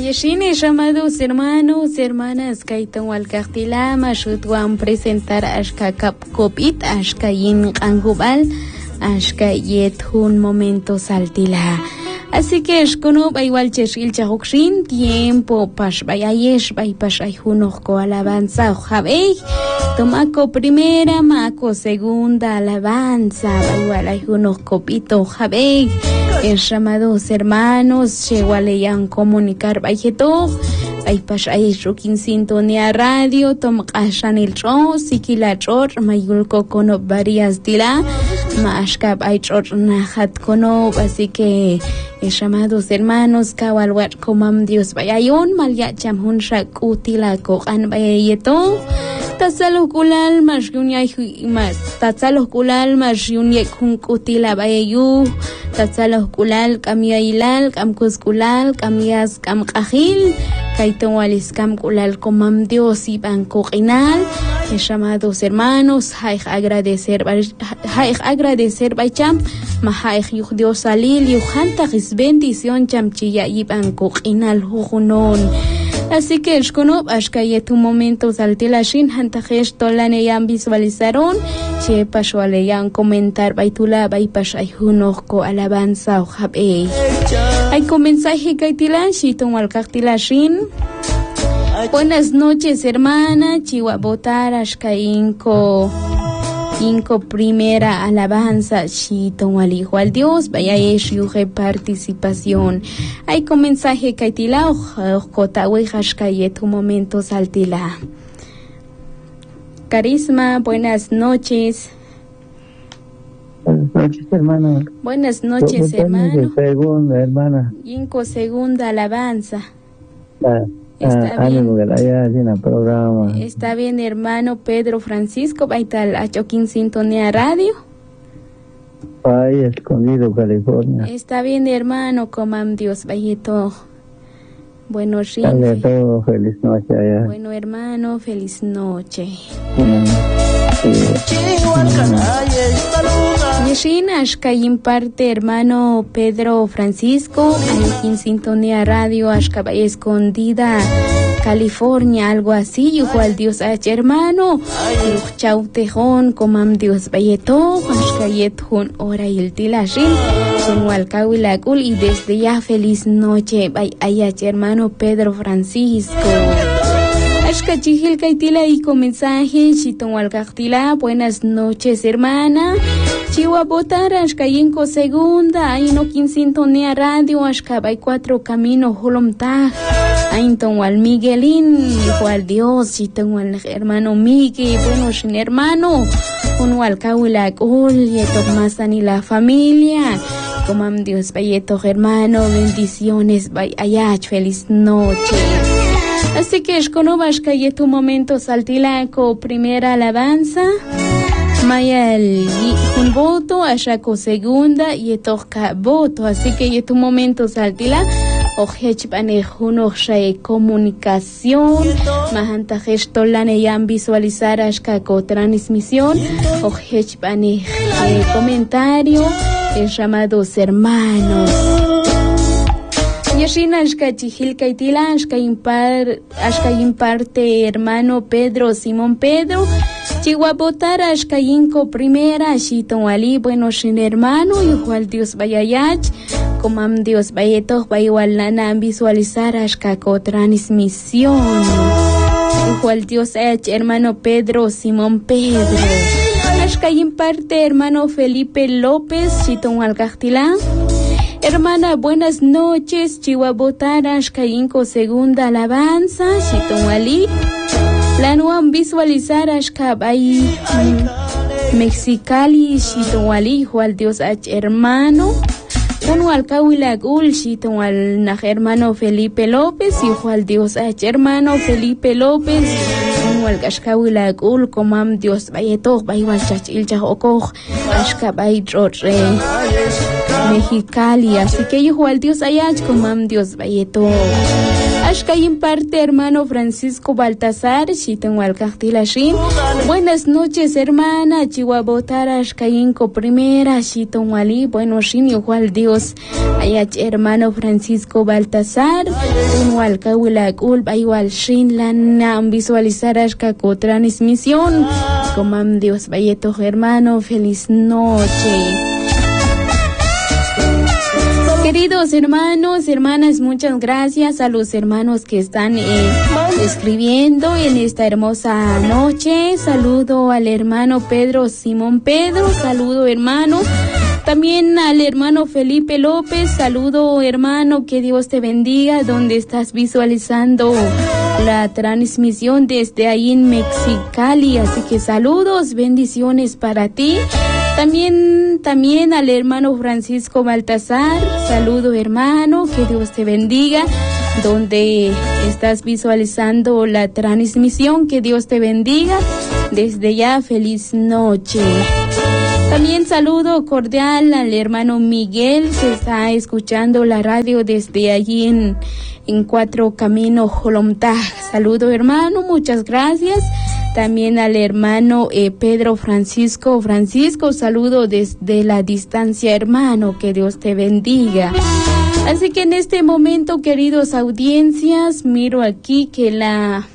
Yeshini, llamados hermanos, hermanas, kaitan walkaktilama, shutwan presentar ashka kapkopit, ashka yin angubal, ashka yet un momento saltila. Así que escono igual cheshil chahukshin, tiempo pash bayayesh, bay pash ayunojo alabanza, ojabey, tomaco primera, maco segunda alabanza, igual ayunojo pito, ojabey. Llamados hermanos, llegualeyan comunicar bajeto, ay pash ay rukin sintonía radio, tom kashan el chon, sikila chor, mayulko kono varias dila, mashkab ay chor nahat kono, así que llamados hermanos, kawalwat komam Dios bayayon, malya chamhun shak utila kokan bayayeto. Tatsalo kulal mas yunyay mas tatsalo kulal mas yunyay kung kutila bayayu tatsalo kulal kamyailal kamkus kulal kamyas kamkahil kaiton walis kam kulal komam Dios iban kokinal. Llamados hermanos, hay agradecer bacham mahay Dios salil yuhanta his bendición chamchiya iban kokinal hujunon. Así que el conob ashkaye tu momento saltilashin hantajesh tolaneyan visualizaron che pashualeyan comentar baitula baipashay hunojko alabanza ojabey. Hay mensaje kaitilan shiton walkaktilashin. Buenas noches hermana, chihuabotar ashkainko primera alabanza, Shiton al hijo al Dios, vaya yuje participación. Hay con mensaje kaitila, ojotawe hashkaye tu momento saltila. Carisma, buenas noches. Buenas noches, hermano. Buenas noches, hermano. Segunda, hermana. Inco segunda alabanza. Está bien. Está bien, hermano Pedro Francisco, baital Achoquín Sintonía Radio. Ay, Escondido, California. Está bien, hermano, comam Dios, bayeto. Bueno, feliz noche allá. Bueno, hermano, feliz noche. Yeshina, ashkayin parte, hermano Pedro Francisco, Ayoquín Sintonía Radio, Ashkabay Escondida, California, algo así, igual Dios H, hermano, Chau Tejón, comam Dios Bayeto, Ashkayetón, ora y el tilashin, con Walcawilacul, y desde ya feliz noche, Ayach, hermano Pedro Francisco. Ashka Chihil Kaitila y con mensaje, Chiton Walcachtila, buenas noches, hermana. Chihuabotar, Ashkayenko segunda, Aino Sintonía Radio, Ashkabay 4 Caminos, Holomtag, Ainton Wal Miguelín, igual Dios, Chiton Wal hermano Miguel, bueno, sin hermano, un Walcawilacul, Yetok Masan y la familia, comam Dios, Bayeto hermano, bendiciones, Ayach, feliz noche. Así que esconobas que tu momento saltilaco, primera alabanza, Mayal un voto, Ashako segunda y toca voto. Así que tu momento saltila, ojech panejuno comunicación, mahanta gestolane yan visualizar Ashako transmisión, ojech pane comentario, llamados hermanos. Yeshina ashkachihil kaitila ashkayin parte hermano Pedro Simón Pedro Chihuabotar ashkayinko primera Shiton wali bueno sin hermano igual Dios bayayach comam Dios bayeto bayual nana visualizar ashkako transmisión igual Dios H hermano Pedro Simón Pedro ashkayin parte hermano Felipe López Shiton walkachtila. Hermana, buenas noches, Chihuabotar, Ashkayinko, segunda alabanza, Shitonwali. Planuan visualizar Ashkabay, Mexicali, Shitonwali, Juan Dios H, hermano. Uno al Kawilagul, Shitonwal, Naj, hermano Felipe López, y Juan Dios H, hermano Felipe López. Uno al Kashkawilagul, comam Dios Bayeto, Baywal Chachil Chahokoj, Ashkabay Chorre. Mexicali. Así que yo al Dios ayach con mam Dios bayeto. Ashkayin parte hermano Francisco Baltasar, Chitonhualcajtilashin. Buenas noches hermana, Chihuabotar Ashkayin co primera, Chitonhuali. Bueno, shin igual Dios ayach hermano Francisco Baltasar. Unhualcahuilacul, igual shin lana visualizar ashkaco transmisión. Con mam Dios bayeto hermano, feliz noche. Queridos hermanos, hermanas, muchas gracias a los hermanos que están escribiendo en esta hermosa noche. Saludo al hermano Pedro Simón Pedro, saludo hermano. También al hermano Felipe López, saludo hermano, que Dios te bendiga, donde estás visualizando la transmisión desde ahí en Mexicali. Así que saludos, bendiciones para ti. También al hermano Francisco Baltasar, saludo hermano, que Dios te bendiga, donde estás visualizando la transmisión, que Dios te bendiga, desde ya feliz noche. También saludo cordial al hermano Miguel, que está escuchando la radio desde allí en Cuatro Caminos, Jolomtaj. Saludo hermano, muchas gracias. También al hermano Pedro Francisco, saludo desde la distancia hermano, que Dios te bendiga. Así que en este momento, queridos audiencias, miro aquí que la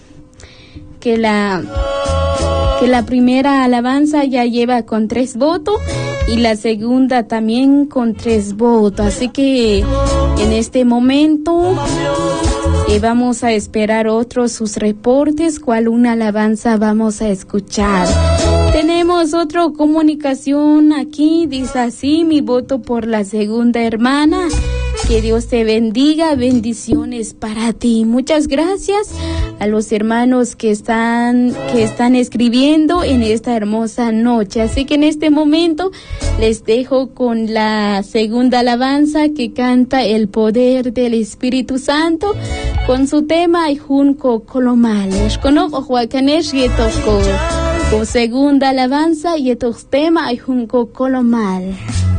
primera alabanza ya lleva con 3 votos y la segunda también con 3 votos. Así que en este momento vamos a esperar otros sus reportes, cuál una alabanza vamos a escuchar. Tenemos otra comunicación aquí, dice así: mi voto por la segunda hermana. Que Dios te bendiga, bendiciones para ti. Muchas gracias a los hermanos que están escribiendo en esta hermosa noche. Así que en este momento les dejo con la segunda alabanza que canta el poder del Espíritu Santo con su tema Junco Colomal. Con segunda alabanza y estos tema Junco Colomal.